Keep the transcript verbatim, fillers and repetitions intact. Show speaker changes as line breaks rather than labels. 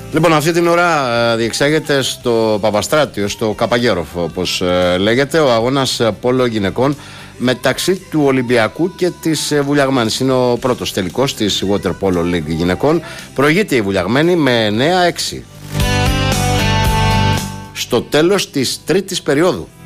Λοιπόν, αυτή την ώρα διεξάγεται στο Παπαστράτιο, στο Καπαγέροφ όπως λέγεται, ο αγώνας πόλο γυναικών μεταξύ του Ολυμπιακού και της Βουλιαγμένης. Είναι ο πρώτος τελικός της Water Polo League γυναικών. Προηγείται η Βουλιαγμένη με εννέα έξι στο τέλος της τρίτης περίοδου.